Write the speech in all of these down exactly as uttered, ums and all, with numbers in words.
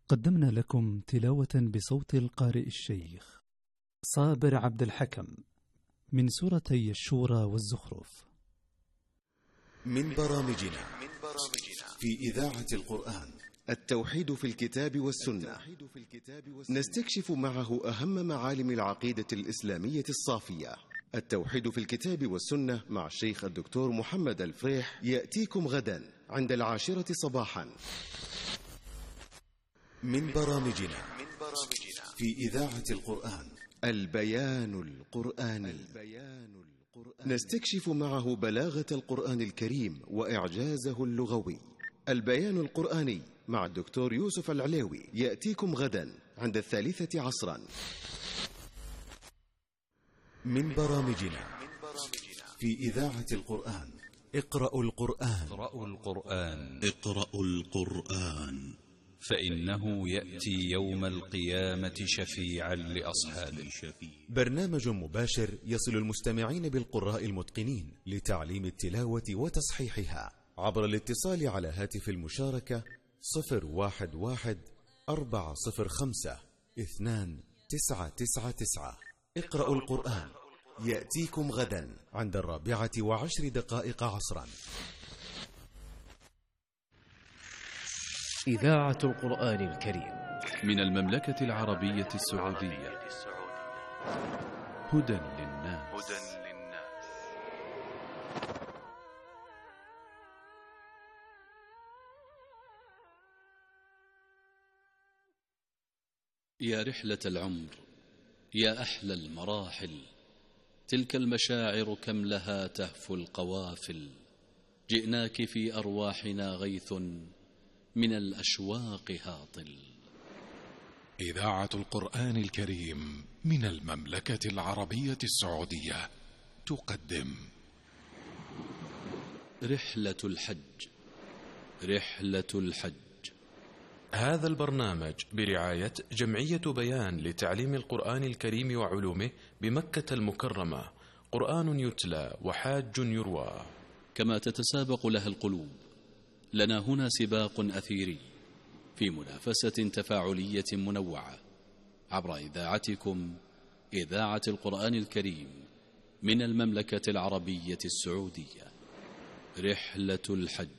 قدمنا لكم تلاوة بصوت القارئ الشيخ صابر عبد الحكم من سورتي الشورى والزخرف. من برامجنا في إذاعة القرآن التوحيد في الكتاب والسنة، نستكشف معه أهم معالم العقيدة الإسلامية الصافية. التوحيد في الكتاب والسنة مع الشيخ الدكتور محمد الفريح يأتيكم غدا عند العاشرة صباحا. من برامجنا في إذاعة القرآن البيان القرآني، نستكشف معه بلاغة القرآن الكريم وإعجازه اللغوي. البيان القرآني مع الدكتور يوسف العليوي يأتيكم غدا عند الثالثة عصرا. من برامجنا في إذاعة القرآن اقرأوا القرآن اقرأوا القرآن اقرأوا القرآن فإنه يأتي يوم القيامة شفيعا لأصحابه. برنامج مباشر يصل المستمعين بالقراء المتقنين لتعليم التلاوة وتصحيحها عبر الاتصال على هاتف المشاركة صفر واحد واحد أربعة صفر خمسة اثنان تسعة تسعة تسعة. اقرأوا القرآن يأتيكم غدا عند الرابعة وعشر دقائق عصرا. إذاعة القرآن الكريم من المملكة العربية السعودية. هدى للناس. يا رحلة العمر، يا أحلى المراحل، تلك المشاعر كم لها تهفو القوافل. جئناك في أرواحنا غيث من الأشواق هاطل. إذاعة القرآن الكريم من المملكة العربية السعودية تقدم رحلة الحج. رحلة الحج. هذا البرنامج برعاية جمعية بيان لتعليم القرآن الكريم وعلومه بمكة المكرمة. قرآن يتلى وحاج يروى. كما تتسابق لها القلوب، لنا هنا سباق أثيري في منافسة تفاعلية منوعة عبر إذاعتكم إذاعة القرآن الكريم من المملكة العربية السعودية. رحلة الحج.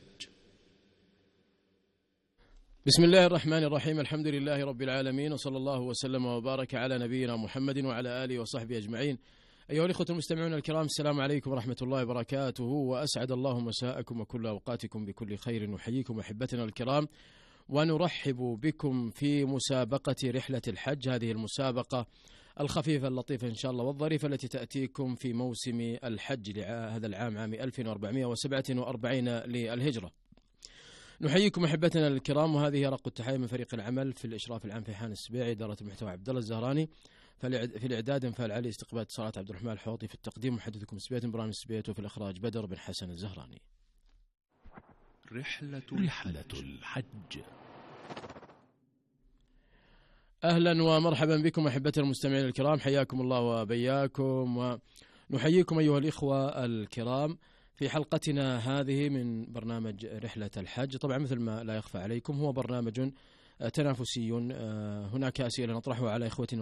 بسم الله الرحمن الرحيم. الحمد لله رب العالمين، وصلى الله وسلم وبارك على نبينا محمد وعلى آله وصحبه أجمعين. أيها الإخوة المستمعون الكرام، السلام عليكم ورحمة الله وبركاته، وأسعد الله مساءكم وكل أوقاتكم بكل خير. نحييكم أحبتنا الكرام ونرحب بكم في مسابقة رحلة الحج، هذه المسابقة الخفيفة اللطيفة إن شاء الله والظريفة التي تأتيكم في موسم الحج لهذا العام، عام ألف وأربعمائة وسبعة وأربعين للهجرة. نحييكم أحبتنا الكرام، وهذه رق التحية من فريق العمل في الإشراف العام فيحان السبيعي، إدارة المحتوى عبد الله الزهراني، في الإعداد انفال علي، استقبال اتصالات عبد الرحمن الحوطي، في التقديم محدثكم السبيعي إبراهيم السبيعي، وفي الإخراج بدر بن حسن الزهراني. رحلة, رحلة الحج. أهلا ومرحبا بكم أحبتنا المستمعين الكرام، حياكم الله وبياكم، ونحييكم أيها الإخوة الكرام في حلقتنا هذه من برنامج رحلة الحج. طبعا مثل ما لا يخفى عليكم هو برنامج تنافسي، هناك أسئلة نطرحها على إخوتنا